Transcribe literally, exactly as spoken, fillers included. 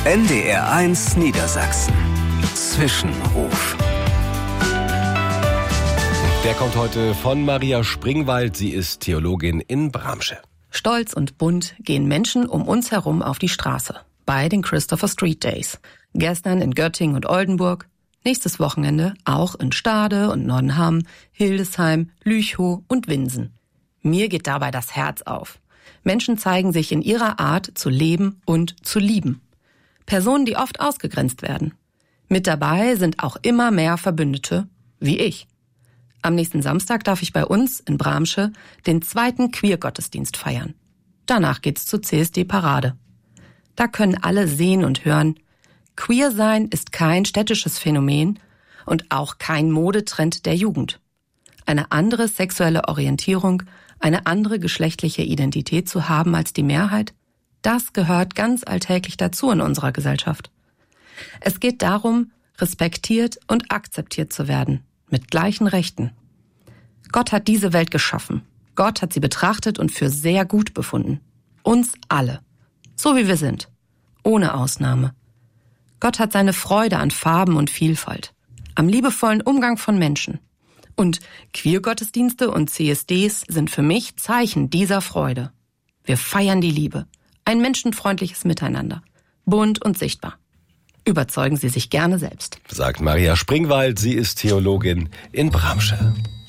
N D R eins Niedersachsen. Zwischenruf. Der kommt heute von Maria Springwald. Sie ist Theologin in Bramsche. Stolz und bunt gehen Menschen um uns herum auf die Straße. Bei den Christopher Street Days. Gestern in Göttingen und Oldenburg. Nächstes Wochenende auch in Stade und Nordenham, Hildesheim, Lüchow und Winsen. Mir geht dabei das Herz auf. Menschen zeigen sich in ihrer Art zu leben und zu lieben. Personen, die oft ausgegrenzt werden. Mit dabei sind auch immer mehr Verbündete, wie ich. Am nächsten Samstag darf ich bei uns in Bramsche den zweiten Queer-Gottesdienst feiern. Danach geht's zur C S D-Parade. Da können alle sehen und hören, Queer sein ist kein städtisches Phänomen und auch kein Modetrend der Jugend. Eine andere sexuelle Orientierung, eine andere geschlechtliche Identität zu haben als die Mehrheit, das gehört ganz alltäglich dazu in unserer Gesellschaft. Es geht darum, respektiert und akzeptiert zu werden, mit gleichen Rechten. Gott hat diese Welt geschaffen. Gott hat sie betrachtet und für sehr gut befunden. Uns alle. So wie wir sind. Ohne Ausnahme. Gott hat seine Freude an Farben und Vielfalt. Am liebevollen Umgang von Menschen. Und Queer-Gottesdienste und C S Ds sind für mich Zeichen dieser Freude. Wir feiern die Liebe. Ein menschenfreundliches Miteinander. Bunt und sichtbar. Überzeugen Sie sich gerne selbst. Sagt Maria Springwald. Sie ist Theologin in Bramsche.